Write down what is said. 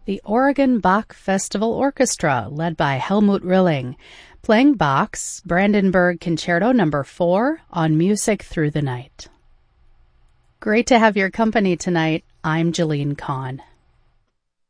the Oregon Bach Festival Orchestra, led by Helmut Rilling, playing Bach's Brandenburg Concerto No. 4 on Music Through the Night. Great to have your company tonight. I'm Jeline Kahn.